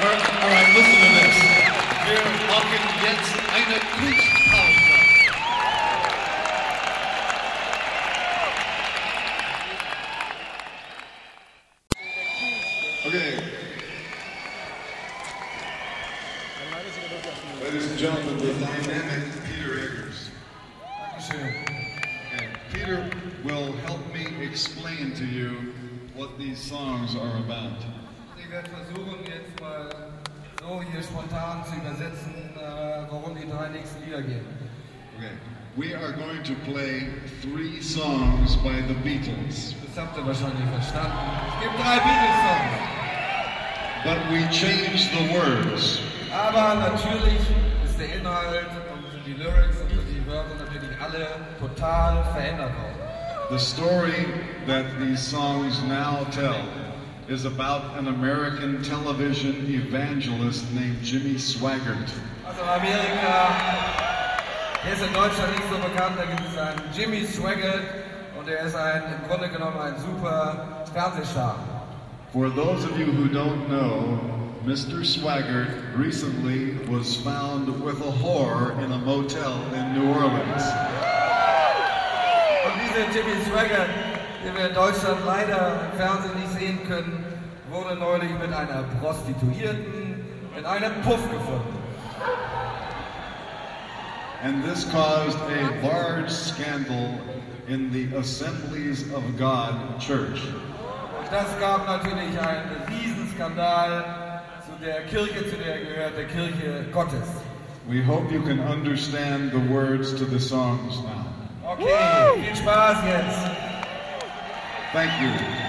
All right, listen to this. Wir machen jetzt eine Kunstpause. Okay. Ladies and gentlemen, the dynamic Peter Eggers. Okay. Peter will help me explain to you what these songs are about. Ich werde versuchen, jetzt mal so hier spontan zu übersetzen, worum die drei nächsten Lieder gehen. Okay. We are going to play 3 songs by the Beatles. Das habt ihr wahrscheinlich verstanden. Es gibt 3 Beatles-Songs. But we changed the words. Aber natürlich ist der Inhalt und die Lyrics und die Wörter natürlich alle total verändert worden. The story that these songs now tell is about an American television evangelist named Jimmy Swaggart. Also in Amerika, der ist in Deutschland nicht so bekannt, da gibt es einen Jimmy Swaggart und er ist im Grunde genommen ein super Fernsehstar. For those of you who don't know, Mr. Swaggart recently was found with a whore in a motel in New Orleans. Und dieser Jimmy Swaggart, den wir in Deutschland leider im Fernsehen nicht sehen können, wurde neulich mit einer Prostituierten in einem Puff gefunden. And this caused a large scandal in the Assemblies of God Church. Und das gab natürlich einen Riesenskandal zu der Kirche, zu der er gehört, der Kirche Gottes. We hope you can understand the words to the songs now. Okay, viel Spaß jetzt. Thank you.